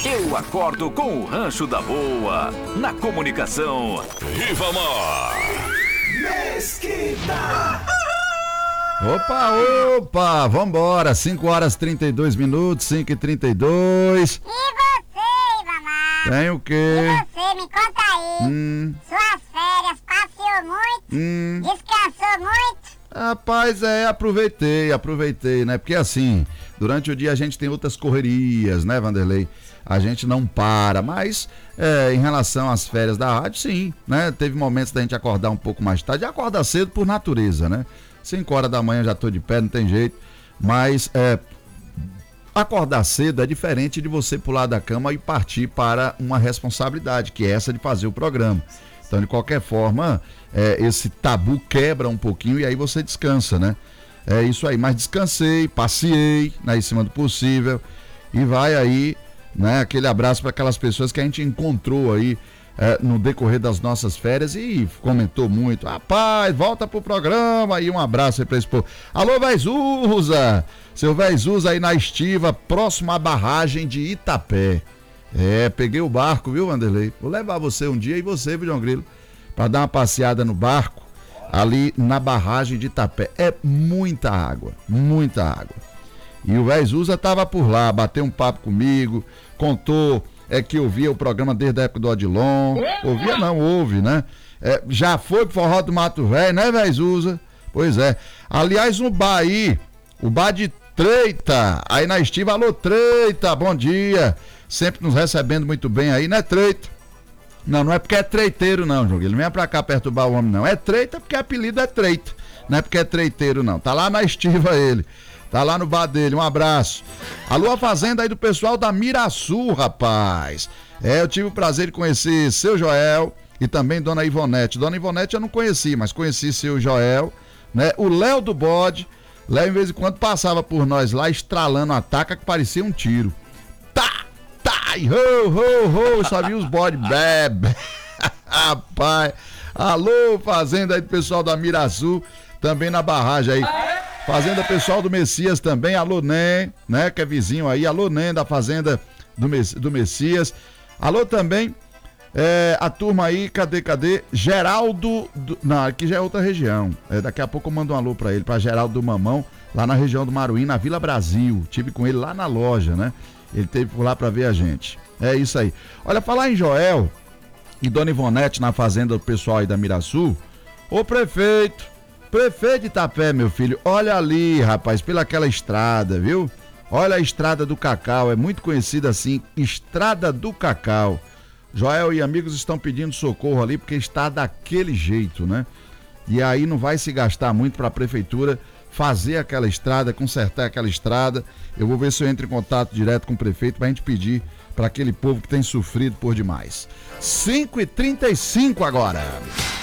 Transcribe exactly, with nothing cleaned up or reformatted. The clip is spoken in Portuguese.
Eu acordo com o Rancho da Boa, na comunicação. Ribamar. Mesquita. Opa, opa, vambora, cinco horas e trinta e dois minutos, cinco e trinta e dois. E você, Ribamar? Tem o quê? E você, me conta aí. Hum. Suas férias, passeou muito? Hum. Descansou muito? Rapaz, é, aproveitei, aproveitei, né? Porque assim, durante o dia a gente tem outras correrias, né, Vanderlei? A gente não para, mas é, em relação às férias da rádio, sim, né? Teve momentos da gente acordar um pouco mais tarde, e acordar cedo por natureza, né? cinco horas da manhã já tô de pé, não tem jeito, mas é, acordar cedo é diferente de você pular da cama e partir para uma responsabilidade, que é essa de fazer o programa. Então, de qualquer forma, é, esse tabu quebra um pouquinho e aí você descansa, né? É isso aí, mas descansei, passeei, né, em cima do possível, e vai aí, né, aquele abraço para aquelas pessoas que a gente encontrou aí é, no decorrer das nossas férias e comentou muito. Rapaz, volta pro programa, e um abraço aí pra esse povo. Alô, Vezusa, seu Vezusa aí na estiva, próximo à barragem de Itapé. É, peguei o barco, viu, Vanderlei? Vou levar você um dia e você, viu, João Grilo, pra dar uma passeada no barco ali na barragem de Itapé. É muita água, muita água. E o Vezusa tava por lá, bateu um papo comigo, contou é, que ouvia o programa desde a época do Odilon. Ouvia não, ouve, né? É, já foi pro Forró do Mato Velho, né, Vezusa? Pois é. Aliás, um bar aí, o bar de Treita, aí na estiva. Alô, Treita, bom dia. Sempre nos recebendo muito bem aí, né, Treita? Não, não é porque é treiteiro não, João. Ele não vem pra cá perturbar o homem, não. É Treita porque apelido é Treita. Não é porque é treiteiro, não. Tá lá na estiva ele. Tá lá no bar dele, um abraço. Alô, a fazenda aí do pessoal da Miraçu, rapaz. É, eu tive o prazer de conhecer seu Joel e também Dona Ivonete. Dona Ivonete eu não conheci, mas conheci seu Joel, né? O Léo do Bode. Léo, em vez em quando, passava por nós lá, estralando a taca que parecia um tiro. Tá, tá, e ho, ho, ho, só vi os bodes, bebe. Rapaz. Alô, fazenda aí do pessoal da Miraçu, também na barragem aí. Fazenda pessoal do Messias também, alô Nem, né, que é vizinho aí, alô Nem da fazenda do, Mess, do Messias. Alô também, é, a turma aí, cadê, cadê? Geraldo, do, não, aqui já é outra região, é, daqui a pouco eu mando um alô pra ele, pra Geraldo do Mamão, lá na região do Maruim, na Vila Brasil. Tive com ele lá na loja, né, ele teve por lá pra ver a gente. É isso aí. Olha, falar em Joel e Dona Ivonete na fazenda do pessoal aí da Miraçu, ô prefeito, Prefeito de Itapé, meu filho, olha ali, rapaz, pela aquela estrada, viu? Olha a Estrada do Cacau, é muito conhecida assim, Estrada do Cacau. Joel e amigos estão pedindo socorro ali porque está daquele jeito, né? E aí não vai se gastar muito para a prefeitura fazer aquela estrada, consertar aquela estrada. Eu vou ver se eu entro em contato direto com o prefeito pra gente pedir para aquele povo que tem sofrido por demais. cinco e trinta e cinco agora.